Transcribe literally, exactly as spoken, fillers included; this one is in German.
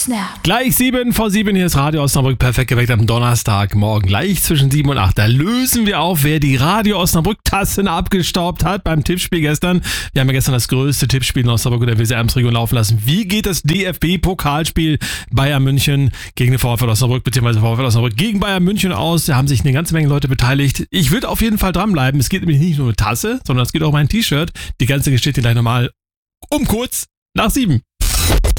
Snap. Gleich sieben vor sieben, hier ist Radio Osnabrück, perfekt geweckt am Donnerstagmorgen. Gleich zwischen sieben und acht, da lösen wir auf, wer die Radio Osnabrück-Tassen abgestaubt hat beim Tippspiel gestern. Wir haben ja gestern das größte Tippspiel in Osnabrück und der W S R-Region laufen lassen. Wie geht das D F B-Pokalspiel Bayern München gegen den VfL Osnabrück, beziehungsweise VfL Osnabrück gegen Bayern München aus? Da haben sich eine ganze Menge Leute beteiligt. Ich würde auf jeden Fall dranbleiben. Es geht nämlich nicht nur um eine Tasse, sondern es geht auch um ein T-Shirt. Die ganze Geschichte gleich nochmal um kurz nach sieben.